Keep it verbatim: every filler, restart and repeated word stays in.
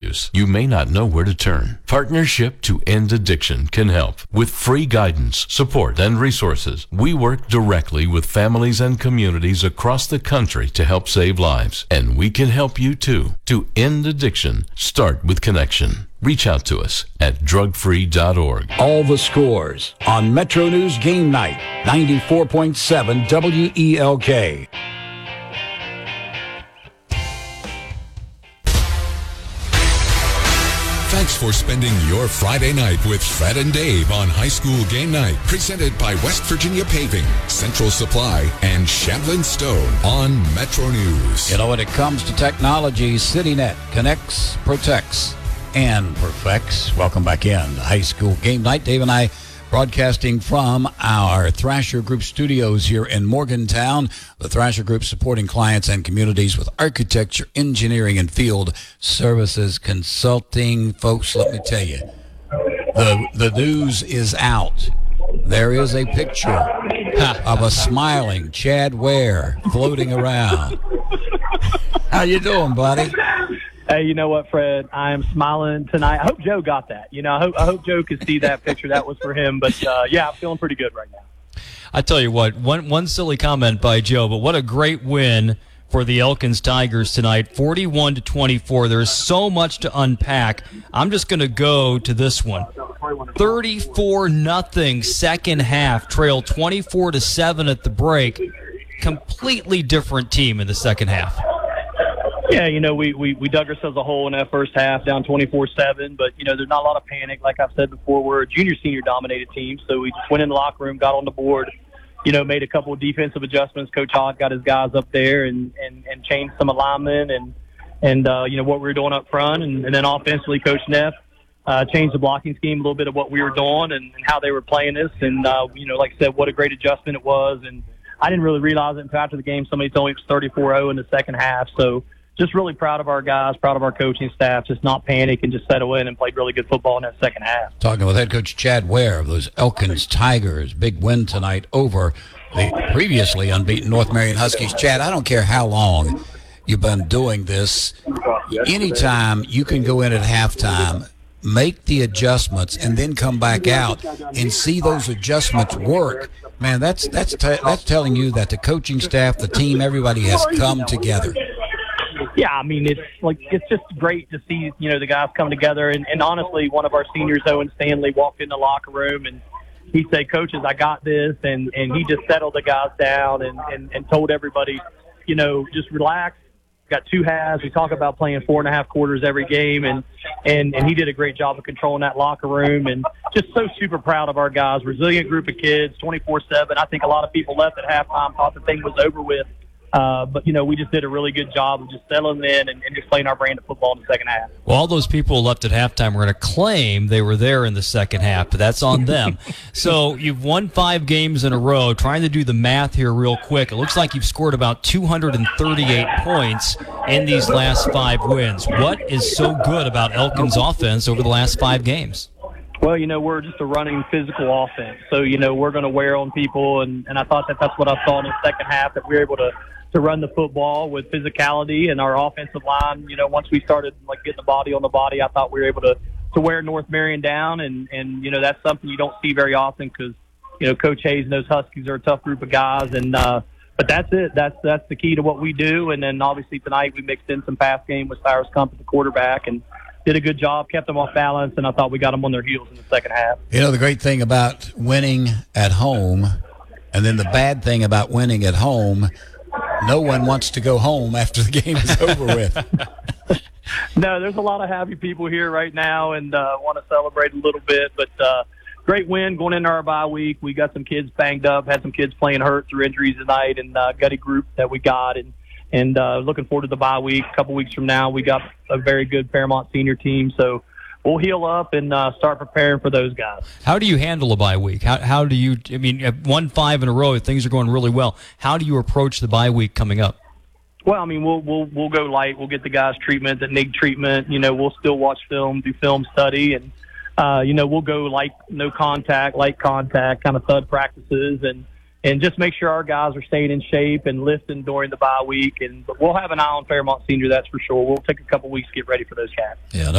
use, you may not know where to turn. Partnership to End Addiction can help. With free guidance, support, and resources, we work directly with families and communities across the country to help save lives. And we can help you too. To end addiction, start with connection. Reach out to us at drug free dot org. All the scores on Metro News Game Night, ninety-four point seven W E L K. Thanks for spending your Friday night with Fred and Dave on High School Game Night, presented by West Virginia Paving, Central Supply, and Shandlin Stone on Metro News. You know, when it comes to technology, CityNet connects, protects, and perfects. Welcome back in to High School Game Night. Dave and I broadcasting from our Thrasher Group studios here in Morgantown. The Thrasher Group supporting clients and communities with architecture, engineering, and field services consulting. Folks, let me tell you, the, the news is out. There is a picture of a smiling Chad Ware floating around. How you doing, buddy? Hey, you know what, Fred? I am smiling tonight. I hope Joe got that. You know, I hope, I hope Joe could see that picture. That was for him. But, uh, yeah, I'm feeling pretty good right now. I tell you what, one one silly comment by Joe, but what a great win for the Elkins Tigers tonight, forty-one to twenty-four. There's so much to unpack. I'm just going to go to this one. thirty-four nothing second half, trail twenty-four to seven at the break. Completely different team in the second half. Yeah, you know, we, we, we dug ourselves a hole in that first half, down twenty-four seven. But, you know, there's not a lot of panic. Like I've said before, we're a junior-senior dominated team. So we just went in the locker room, got on the board, you know, made a couple of defensive adjustments. Coach Hott got his guys up there and, and, and changed some alignment and, and uh, you know, what we were doing up front. And, and then offensively, Coach Neff uh, changed the blocking scheme a little bit of what we were doing and, and how they were playing us. And, uh, you know, like I said, what a great adjustment it was. And I didn't really realize it until after the game. Somebody told me it was thirty-four oh in the second half. So, just really proud of our guys, proud of our coaching staff, just not panic and just settle in and played really good football in that second half. Talking with head coach Chad Ware of those Elkins Tigers. Big win tonight over the previously unbeaten North Marion Huskies. Chad, I don't care how long you've been doing this. Anytime you can go in at halftime, make the adjustments, and then come back out and see those adjustments work, man, that's, that's, t- that's telling you that the coaching staff, the team, everybody has come together. Yeah, I mean, it's like it's just great to see, you know, the guys come together. And, and honestly, one of our seniors, Owen Stanley, walked in the locker room and he said, "Coaches, I got this." And, and he just settled the guys down and, and, and told everybody, you know, just relax. Got two halves. We talk about playing four and a half quarters every game. And, and, and he did a great job of controlling that locker room. And just so super proud of our guys. Resilient group of kids, twenty-four seven. I think a lot of people left at halftime, thought the thing was over with. Uh, but, you know, we just did a really good job of just settling in and, and just playing our brand of football in the second half. Well, all those people left at halftime were going to claim they were there in the second half, but that's on them. So you've won five games in a row. Trying to do the math here real quick, it looks like you've scored about two hundred thirty-eight points in these last five wins. What is so good about Elkins' offense over the last five games? Well, you know, we're just a running physical offense. So, you know, we're going to wear on people, and, and I thought that that's what I saw in the second half, that we were able to – to run the football with physicality, and our offensive line, you know, once we started like getting the body on the body, I thought we were able to, to wear North Marion down. And, and, you know, that's something you don't see very often because, you know, Coach Hayes and those Huskies are a tough group of guys. And, uh, but that's it. That's, that's the key to what we do. And then obviously tonight we mixed in some pass game with Cyrus Kump at the quarterback and did a good job, kept them off balance. And I thought we got them on their heels in the second half. You know, the great thing about winning at home, and then the bad thing about winning at home, no one wants to go home after the game is over with. No, there's a lot of happy people here right now and uh, want to celebrate a little bit. But uh, great win going into our bye week. We got some kids banged up, had some kids playing hurt through injuries tonight, and uh, got a group that we got. And, and uh, looking forward to the bye week. A couple weeks from now, we got a very good Fairmont senior team. So we'll heal up and uh, start preparing for those guys. How do you handle a bye week? How how do you, I mean, one five in a row, things are going really well. How do you approach the bye week coming up? Well, I mean, we'll we'll we'll go light. We'll get the guys treatment that need treatment. You know, we'll still watch film, do film study, and uh, you know, we'll go light, no contact, light contact, kind of thud practices, and and just make sure our guys are staying in shape and lifting during the bye week. And but we'll have an eye on Fairmont Senior, that's for sure. We'll take a couple weeks to get ready for those cats. Yeah.